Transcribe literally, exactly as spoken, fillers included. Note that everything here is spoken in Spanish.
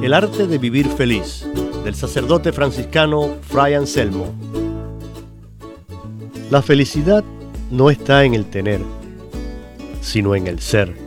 El arte de vivir feliz, del sacerdote franciscano Fray Anselmo. La felicidad no está en el tener, sino en el ser.